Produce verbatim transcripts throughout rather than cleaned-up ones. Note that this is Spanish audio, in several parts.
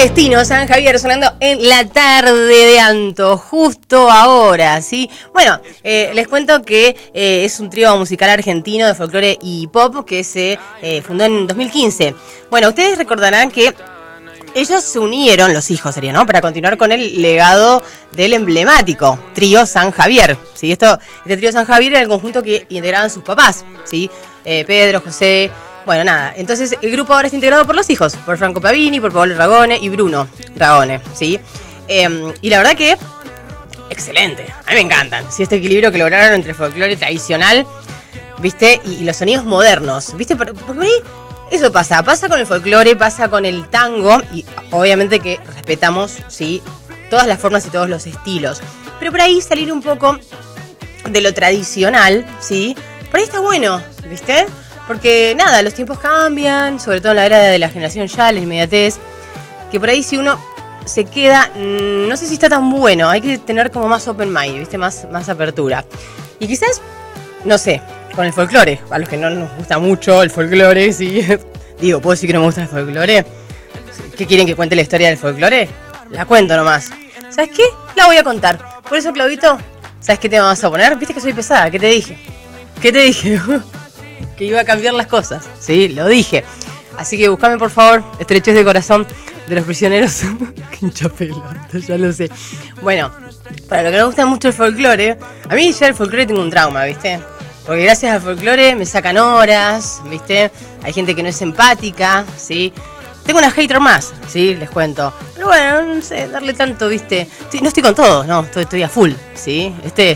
Destino San Javier sonando en la tarde de Anto, justo ahora, ¿sí? Bueno, eh, les cuento que eh, es un trío musical argentino de folclore y pop que se eh, fundó en dos mil quince. Bueno, ustedes recordarán que ellos se unieron, los hijos serían, ¿no? Para continuar con el legado del emblemático trío San Javier, ¿sí? Esto, este trío San Javier era el conjunto que integraban sus papás, ¿sí? Eh, Pedro, José... Bueno, nada, entonces el grupo ahora está integrado por los hijos, por Franco Pavini, por Pablo Ragone y Bruno Ragone, ¿sí? Eh, y la verdad que, excelente, a mí me encantan, ¿sí? Este equilibrio que lograron entre el folclore tradicional, ¿viste? Y, y los sonidos modernos, ¿viste? Por, por ahí eso pasa, pasa con el folclore, pasa con el tango, y obviamente que respetamos, ¿sí? Todas las formas y todos los estilos, pero por ahí salir un poco de lo tradicional, ¿sí? Por ahí está bueno, ¿viste? Porque nada, los tiempos cambian, sobre todo en la era de la generación ya, la inmediatez, que por ahí si uno se queda, no sé si está tan bueno, hay que tener como más open mind, ¿viste? Más, más apertura. Y quizás, no sé, con el folclore, a los que no nos gusta mucho el folclore, ¿sí? Digo, ¿puedo decir que no me gusta el folclore? ¿Qué quieren que cuente la historia del folclore? La cuento nomás. ¿Sabes qué? La voy a contar. Por eso, Claudito, ¿sabes qué tema vas a poner? ¿Viste que soy pesada? ¿Qué te dije? ¿Qué te dije? Que iba a cambiar las cosas, sí, lo dije. Así que buscame por favor Estrechez de Corazón de los Prisioneros. Qué hincha pelota, ya lo sé. Bueno, para lo que no me gusta mucho el folclore, a mí ya el folclore tengo un trauma, ¿viste? Porque gracias al folclore me sacan horas, ¿viste? Hay gente que no es empática, ¿sí? Tengo una hater más, ¿sí? Les cuento. Pero bueno, no sé, darle tanto, ¿viste? Sí, no estoy con todo, no, estoy, estoy a full, ¿sí? Este...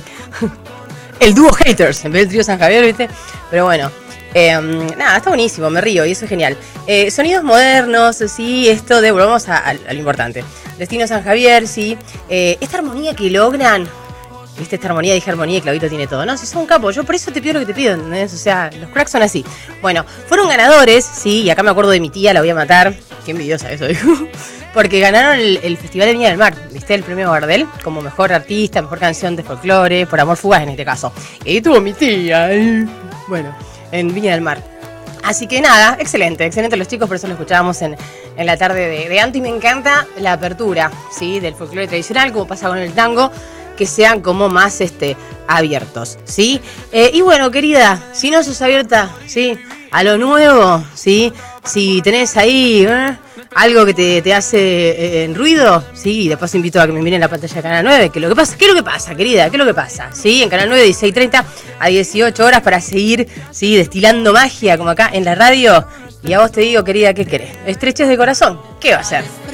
El dúo haters, en vez del trío San Javier, ¿viste? Pero bueno, eh, nada, está buenísimo, me río y eso es genial. Eh, sonidos modernos, sí, esto de, volvamos a, a, a lo importante. Destino San Javier, sí. Eh, esta armonía que logran, ¿viste? Esta armonía, dije armonía y Claudito tiene todo. No, si son capos, yo por eso te pido lo que te pido, ¿entendés? O sea, los cracks son así. Bueno, fueron ganadores, sí, y acá me acuerdo de mi tía, la voy a matar. Qué envidiosa eso, digo. Porque ganaron el, el Festival de Viña del Mar, ¿viste? El premio Gardel, como mejor artista, mejor canción de folclore, por Amor Fugaz en este caso. Y ahí tuvo mi tía, ¿eh? Bueno, en Viña del Mar. Así que nada, excelente, excelente los chicos, por eso lo escuchábamos en, en la tarde de, de Anto. Y me encanta la apertura, ¿sí? Del folclore tradicional, como pasa con el tango, que sean como más este, abiertos, ¿sí? Eh, y bueno, querida, si no sos abierta, ¿sí? A lo nuevo, ¿sí? Si tenés ahí ¿eh? algo que te, te hace eh, ruido, sí, y después invito a que me miren la pantalla de Canal nueve, que lo que pasa, ¿qué es lo que pasa, querida? ¿Qué es lo que pasa? Sí, en Canal nueve, dieciséis treinta a dieciocho horas para seguir, sí, destilando magia como acá en la radio. Y a vos te digo, querida, ¿qué querés? Estrechez de Corazón, ¿qué va a ser?